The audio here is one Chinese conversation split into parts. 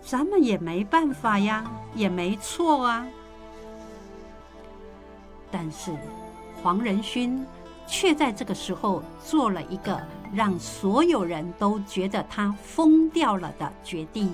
咱们也没办法呀，也没错啊。但是黄仁勋却在这个时候做了一个让所有人都觉得他疯掉了的决定。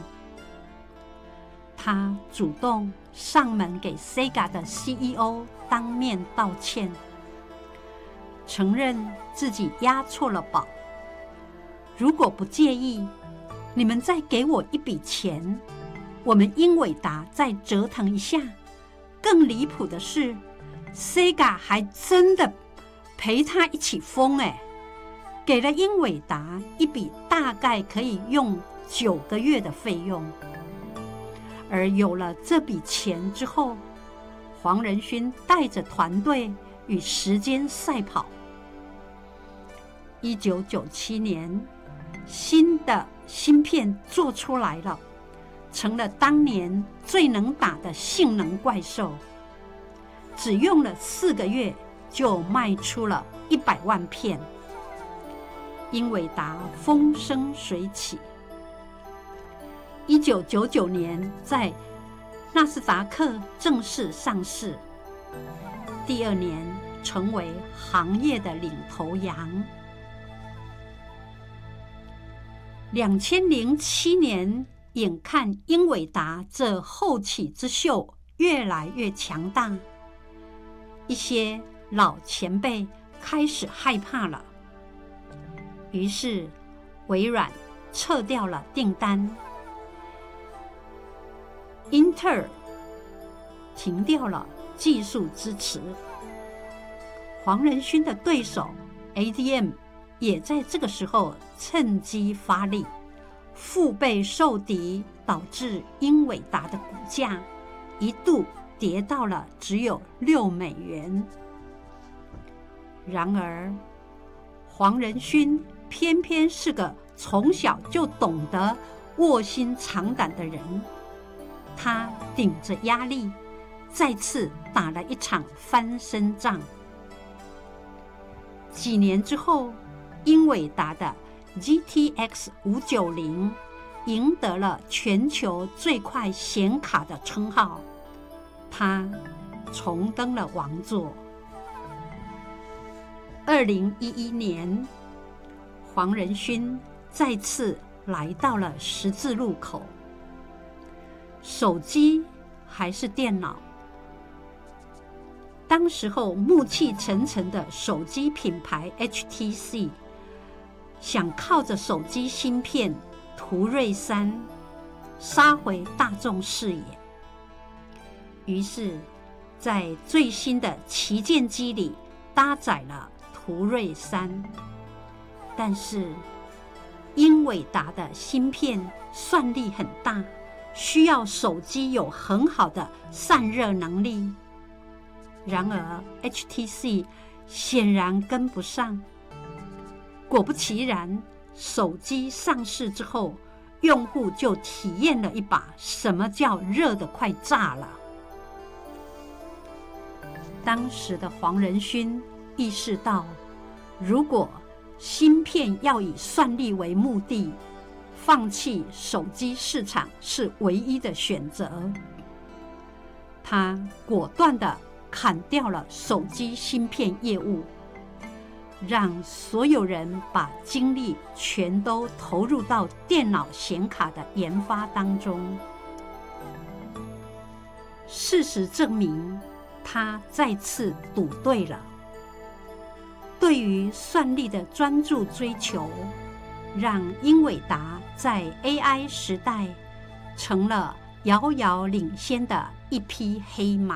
他主动上门给 Sega 的 CEO 当面道歉，承认自己押错了宝。如果不介意，你们再给我一笔钱，我们英伟达再折腾一下。更离谱的是 ，Sega 还真的陪他一起疯给了英伟达一笔大概可以用9个月的费用。而有了这笔钱之后，黄仁勋带着团队与时间赛跑。1997年，新的芯片做出来了，成了当年最能打的性能怪兽。只用了4个月就卖出了100万片，英伟达风生水起。1999年在纳斯达克正式上市，第2年成为行业的领头羊。2007年，眼看英伟达这后起之秀越来越强大，一些老前辈开始害怕了，于是微软撤掉了订单，英特尔停掉了技术支持，黄仁勋的对手 ADM 也在这个时候趁机发力，腹背受敌，导致英伟达的股价一度跌到了只有$6。然而，黄仁勋偏偏是个从小就懂得卧薪尝胆的人，他顶着压力，再次打了一场翻身仗。几年之后，英伟达的 GTX 590赢得了全球最快显卡的称号，他重登了王座。2011年，黄仁勋再次来到了十字路口，手机还是电脑？当时候暮气沉沉的手机品牌 HTC 想靠着手机芯片途锐3杀回大众视野，于是在最新的旗舰机里搭载了途锐3，但是英伟达的芯片算力很大，需要手机有很好的散热能力。然而 HTC 显然跟不上。果不其然，手机上市之后，用户就体验了一把什么叫热得快炸了。当时的黄仁勋意识到，如果芯片要以算力为目的，放弃手机市场是唯一的选择。他果断地砍掉了手机芯片业务，让所有人把精力全都投入到电脑显卡的研发当中。事实证明，他再次赌对了。对于算力的专注追求，让英伟达在 AI 时代成了遥遥领先的一匹黑马。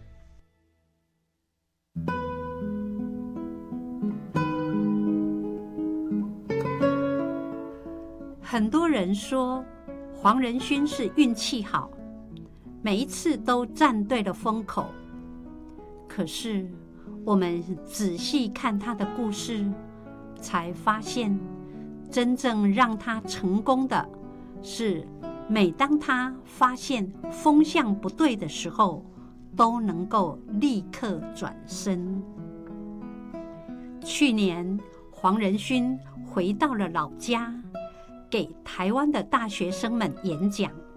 很多人说黄仁勋是运气好，每一次都站对了风口。可是我们仔细看他的故事，才发现真正让他成功的是，每当他发现风向不对的时候，都能够立刻转身。去年黄仁勋回到了老家，给台湾的大学生们演讲，